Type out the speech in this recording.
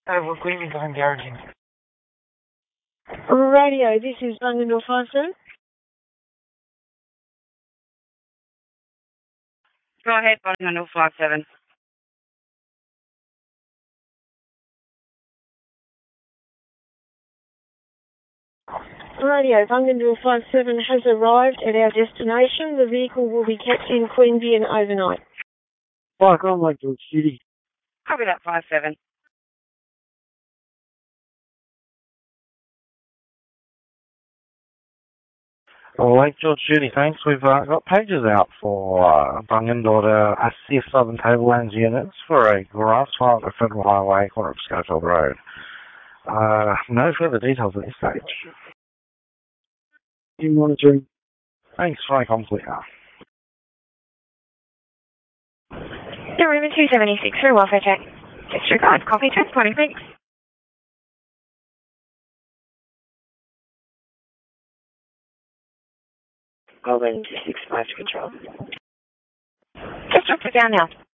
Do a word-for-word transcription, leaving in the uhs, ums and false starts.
Over Queenie behind Garrison. Radio, this is Bungendore five seven. Go ahead, Bungendore five seven. Radio, Bungendore five seven has arrived at our destination. The vehicle will be kept in Queanbeyan overnight. Fuck, I'm like George City. Copy that five seven. Well, Lake George City, thanks. We've uh, got pages out for uh, Bungendore to assist Southern Tablelands units for a grass fire at the Federal Highway, corner of Schofield Road. Uh, no further details at this stage. In monitoring. Thanks, Frank, I'm clear. Room two seventy-six for welfare check. Disregard, copy transporting, thanks. Golden two six five to control. Just drop it down now.